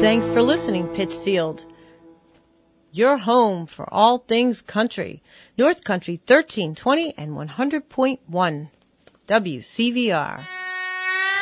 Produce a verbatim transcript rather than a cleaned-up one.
Thanks for listening, Pittsfield. Your home for all things country. North Country thirteen twenty and one hundred point one W C V R.